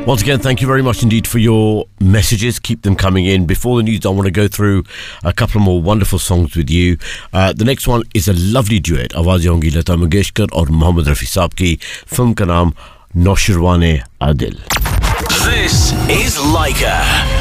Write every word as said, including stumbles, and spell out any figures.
Once again, thank you very much indeed for your messages. Keep them coming in. Before the news, I want to go through a couple more wonderful songs with you. Uh, the next one is a lovely duet. आवाज़ें होंगी लता मंगेशकर और मोहम्मद रफ़ी साहब की. Film का नाम नौशरवाने Adil. This is Laika.